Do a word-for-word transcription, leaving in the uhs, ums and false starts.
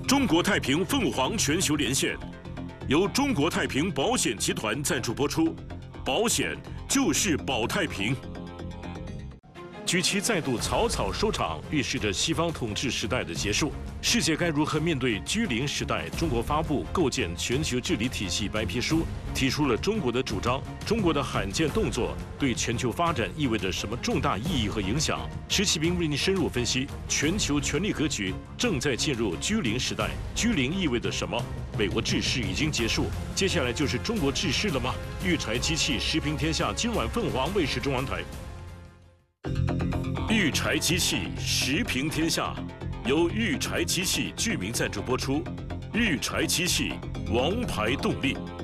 中国太平凤凰全球连线，由中国太平保险集团赞助播出。保险就是保太平。G 七再度草草收场，预示着西方统治时代的结束。世界该如何面对居零时代？中国发布《构建全球治理体系白皮书》，提出了中国的主张。中国的罕见动作对全球发展意味着什么重大意义和影响？石启斌为您深入分析全球权力格局正在进入居零时代，居零意味着什么？美国治世已经结束，接下来就是中国治世了吗？育才机器时评天下，今晚凤凰卫视中央台。育才机器时评天下，由育才机器居民赞助播出。育才机器，王牌动力。